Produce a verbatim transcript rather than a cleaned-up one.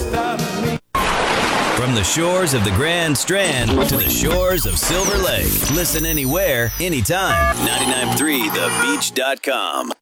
From the shores of the Grand Strand to the shores of Silver Lake. Listen anywhere, anytime. ninety-nine point three the beach dot com.